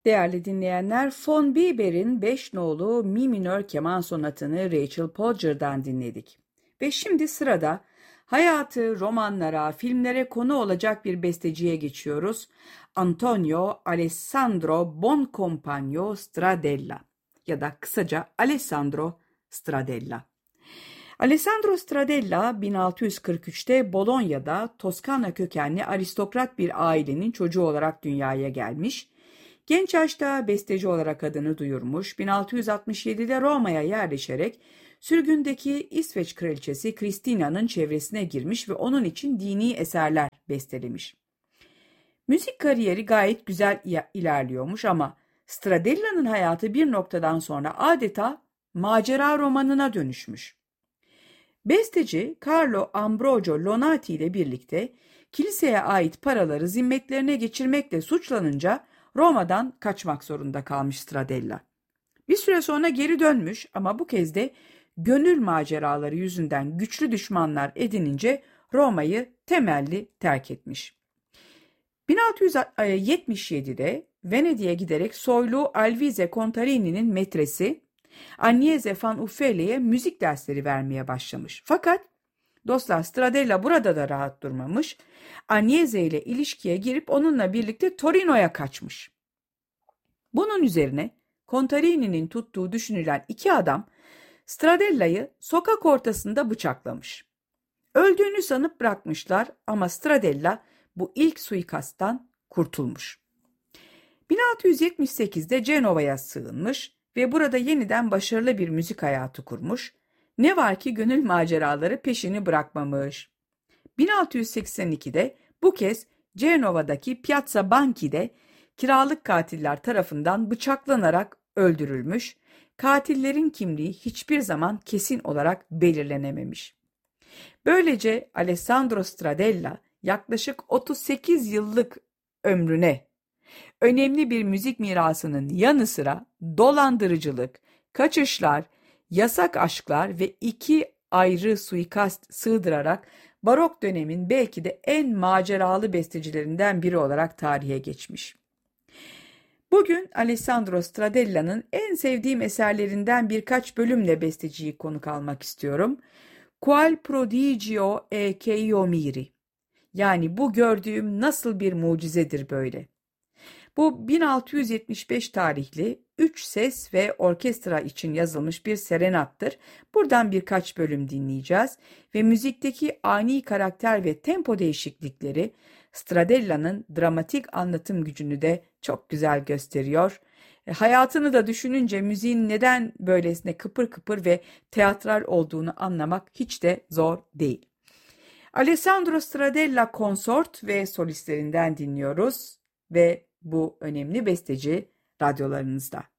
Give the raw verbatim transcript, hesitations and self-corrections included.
Değerli dinleyenler, Von Bieber'in beş nolu Mi minör keman sonatını Rachel Podger'dan dinledik. Ve şimdi sırada hayatı romanlara, filmlere konu olacak bir besteciye geçiyoruz. Antonio Alessandro Boncompagno Stradella ya da kısaca Alessandro Stradella. Alessandro Stradella bin altı yüz kırk üçte Bolonya'da Toskana kökenli aristokrat bir ailenin çocuğu olarak dünyaya gelmiş. Genç yaşta besteci olarak adını duyurmuş, bin altı yüz altmış yedide Roma'ya yerleşerek sürgündeki İsveç kraliçesi Kristina'nın çevresine girmiş ve onun için dini eserler bestelemiş. Müzik kariyeri gayet güzel ilerliyormuş ama Stradella'nın hayatı bir noktadan sonra adeta macera romanına dönüşmüş. Besteci Carlo Ambrogio Lonati ile birlikte kiliseye ait paraları zimmetlerine geçirmekle suçlanınca Roma'dan kaçmak zorunda kalmış Stradella. Bir süre sonra geri dönmüş ama bu kez de gönül maceraları yüzünden güçlü düşmanlar edinince Roma'yı temelli terk etmiş. bin altı yüz yetmiş yedide Venedik'e giderek soylu Alvise Contarini'nin metresi Agnese van Uffele'ye müzik dersleri vermeye başlamış. Fakat dostlar Stradella burada da rahat durmamış. Agnese ile ilişkiye girip onunla birlikte Torino'ya kaçmış. Bunun üzerine Contarini'nin tuttuğu düşünülen iki adam Stradella'yı sokak ortasında bıçaklamış. Öldüğünü sanıp bırakmışlar ama Stradella bu ilk suikasttan kurtulmuş. bin altı yüz yetmiş sekizde Cenova'ya sığınmış ve burada yeniden başarılı bir müzik hayatı kurmuş. Ne var ki gönül maceraları peşini bırakmamış. bin altı yüz seksen ikide bu kez Cenova'daki Piazza Banchi'de kiralık katiller tarafından bıçaklanarak öldürülmüş. Katillerin kimliği hiçbir zaman kesin olarak belirlenememiş. Böylece Alessandro Stradella yaklaşık otuz sekiz yıllık ömrüne önemli bir müzik mirasının yanı sıra dolandırıcılık, kaçışlar, yasak aşklar ve iki ayrı suikast sığdırarak barok dönemin belki de en maceralı bestecilerinden biri olarak tarihe geçmiş. Bugün Alessandro Stradella'nın en sevdiğim eserlerinden birkaç bölümle besteciyi konuk almak istiyorum. Qual prodigio e che io miri. Yani bu gördüğüm nasıl bir mucizedir böyle. Bu bin altı yüz yetmiş beş tarihli üç ses ve orkestra için yazılmış bir serenattır. Buradan birkaç bölüm dinleyeceğiz ve müzikteki ani karakter ve tempo değişiklikleri Stradella'nın dramatik anlatım gücünü de çok güzel gösteriyor. E, hayatını da düşününce müziğin neden böylesine kıpır kıpır ve teatral olduğunu anlamak hiç de zor değil. Alessandro Stradella konsort ve solistlerinden dinliyoruz ve bu önemli besteci radyolarınızda.